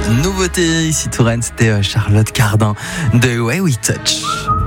Nouveauté ici Touraine, c'était Charlotte Cardin de Way We Touch.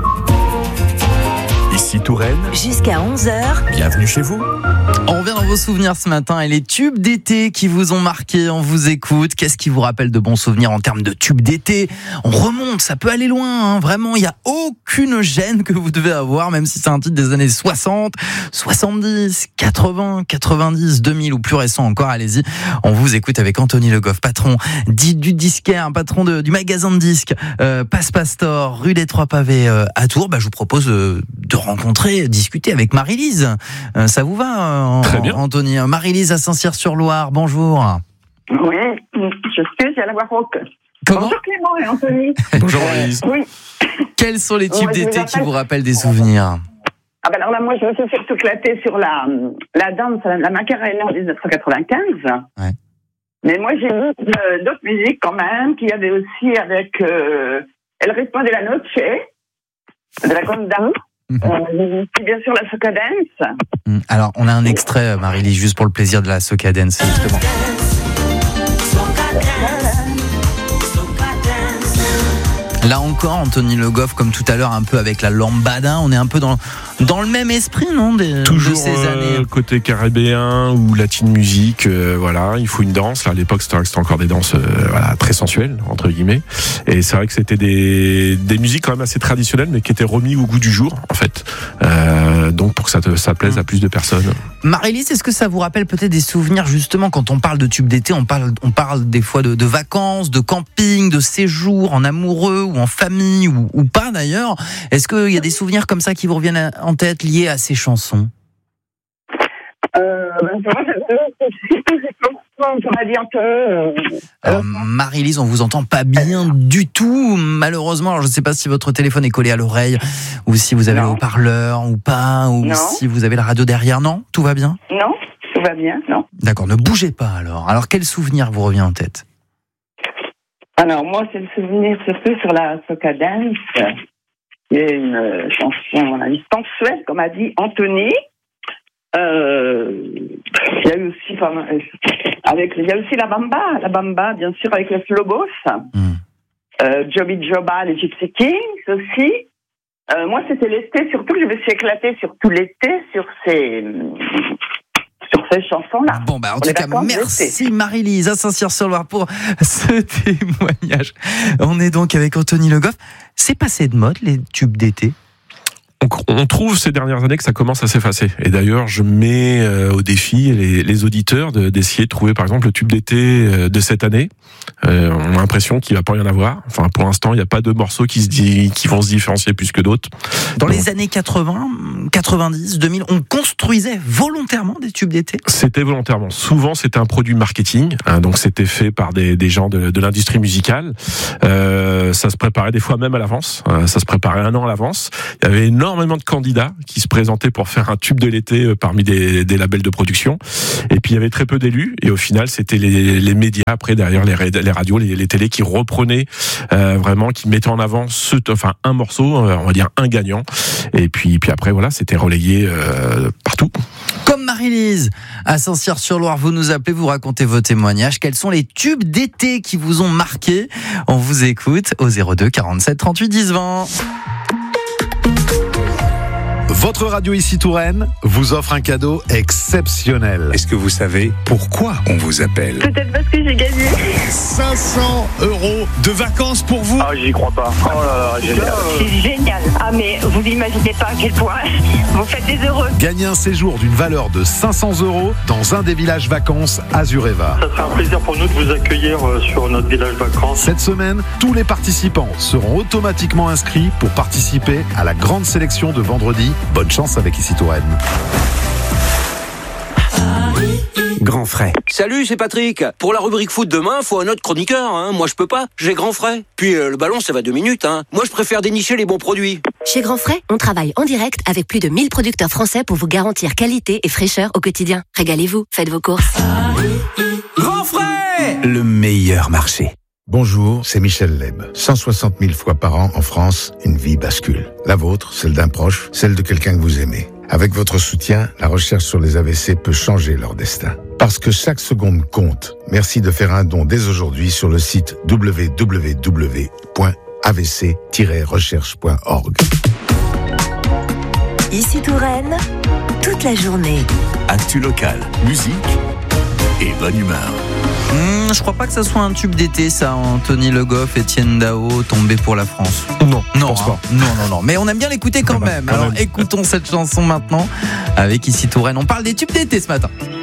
Ici Touraine, jusqu'à 11h. bienvenue chez vous. On revient dans vos souvenirs ce matin et les tubes d'été qui vous ont marqué, on vous écoute. Qu'est-ce qui vous rappelle de bons souvenirs en termes de tubes d'été ? On remonte, ça peut aller loin, hein. Vraiment, il n'y a aucune gêne que vous devez avoir, même si c'est un titre des années 60, 70, 80, 90, 2000 ou plus récent encore, allez-y. On vous écoute avec Anthony Le Goff, patron du disquaire, patron du magasin de disques Passe Pastor, rue des Trois Pavés à Tours. Je vous propose de rencontrer, discuter avec Marie-Lise. Ça vous va Très bien. Anthony. Marie-Lise à Saint-Cyr-sur-Loire, bonjour. Oui, je suis à la Baroque. Comment ? Bonjour Clément et Anthony. Bonjour Maryse. Oui. Quels sont les tubes Ouais, je d'été vous qui appelle. vous rappellent des souvenirs ? Alors là, moi, je me suis surtout éclatée sur la danse, la Macarena en 1995. Ouais. Mais moi, j'ai vu d'autres musiques quand même, qu'il y avait aussi avec El Ritmo de la Noche, de la Conda. Puis bien sûr la Soca Dance. Alors, on a un extrait, Marie-Lise, juste pour le plaisir de la Soca Dance, justement. Là encore, Anthony Le Goff, comme tout à l'heure, un peu avec la lambada, on est un peu dans le même esprit, non, Toujours de ces années. côté caribéen ou latine musique, voilà, il faut une danse. Là, à l'époque, c'était encore des danses très sensuelles, entre guillemets. Et c'est vrai que c'était des musiques quand même assez traditionnelles, mais qui étaient remis au goût du jour, en fait. Donc pour que ça plaise à plus de personnes. Marie-Lise, est-ce que ça vous rappelle peut-être des souvenirs, justement, quand on parle de tubes d'été, on parle des fois de vacances, de camping, de séjours en amoureux ou en famille ou pas d'ailleurs. Est-ce qu'il y a des souvenirs comme ça qui vous reviennent en tête liés à ces chansons ? Alors, Marie-Lise, on vous entend pas bien du tout, malheureusement. Alors, je ne sais pas si votre téléphone est collé à l'oreille ou si vous avez le haut-parleur ou pas, ou Non. si vous avez la radio derrière. Non, tout va bien ? Non, tout va bien, non. D'accord, ne bougez pas alors. Alors, quel souvenir vous revient en tête ? Alors, moi, c'est le souvenir surtout sur la Soca Dance. Il y a une chanson, sensuelle, comme a dit Anthony. Il y a eu aussi, il y a aussi la bamba, bien sûr, avec les Flobos. Joby Joba, les Gypsy Kings aussi. Moi, c'était l'été, surtout que je me suis éclatée sur tout l'été sur ces chansons-là. Bon, en tout cas, merci Marie-Lise à Saint-Cyr-sur-Loire pour ce témoignage. On est donc avec Anthony Le Goff. C'est passé de mode, les tubes d'été ? On trouve ces dernières années que ça commence à s'effacer. Et d'ailleurs, je mets au défi les auditeurs d'essayer de trouver, par exemple, le tube d'été de cette année. On a l'impression qu'il va pas y en avoir. Enfin, pour l'instant, il n'y a pas de morceaux qui vont se différencier plus que d'autres. Dans les années 80, 90, 2000, on construisait volontairement des tubes d'été ? C'était volontairement. Souvent, c'était un produit marketing. Donc, c'était fait par des gens de l'industrie musicale. Ça se préparait des fois même à l'avance. Ça se préparait 1 an à l'avance. Il y avait énormément de candidats qui se présentaient pour faire un tube de l'été parmi des labels de production. Et puis, il y avait très peu d'élus. Et au final, c'était les médias, après, derrière les radios, les télés, qui reprenaient vraiment, qui mettaient en avant un morceau, on va dire un gagnant. Et puis après, voilà, c'était relayé partout. Comme Marie-Lise à Saint-Cyr-sur-Loire, vous nous appelez, vous racontez vos témoignages. Quels sont les tubes d'été qui vous ont marqué ? On vous écoute au 02 47 38 10 20. Votre radio ici Touraine vous offre un cadeau exceptionnel. Est-ce que vous savez pourquoi on vous appelle ? Peut-être parce que j'ai gagné. 500 € de vacances pour vous. Ah, j'y crois pas. Oh là là, génial. C'est génial. Ah, mais vous n'imaginez pas à quel point vous faites des heureux. Gagnez un séjour d'une valeur de 500 € dans un des villages vacances Azureva. Ça serait un plaisir pour nous de vous accueillir sur notre village vacances. Cette semaine, tous les participants seront automatiquement inscrits pour participer à la grande sélection de vendredi. Bonne chance avec ici Touraine. Grand frais. Salut, c'est Patrick. Pour la rubrique foot demain, faut un autre chroniqueur. Moi, je peux pas. J'ai grand frais. Puis le ballon, ça va 2 minutes. Moi, je préfère dénicher les bons produits. Chez Grand Frais, on travaille en direct avec plus de 1000 producteurs français pour vous garantir qualité et fraîcheur au quotidien. Régalez-vous, faites vos courses. Grand frais! Le meilleur marché. Bonjour, c'est Michel Leb. 160 000 fois par an en France, une vie bascule. La vôtre, celle d'un proche, celle de quelqu'un que vous aimez. Avec votre soutien, la recherche sur les AVC peut changer leur destin. Parce que chaque seconde compte. Merci de faire un don dès aujourd'hui sur le site www.avc-recherche.org. Ici Touraine, toute la journée. Actu local, musique et bonne humeur. Je crois pas que ça soit un tube d'été, ça, Anthony Le Goff, Étienne Dao, Tombé pour la France. Non, je pense pas. Non. Mais on aime bien l'écouter quand même. Alors écoutons cette chanson maintenant avec Ici Touraine. On parle des tubes d'été ce matin.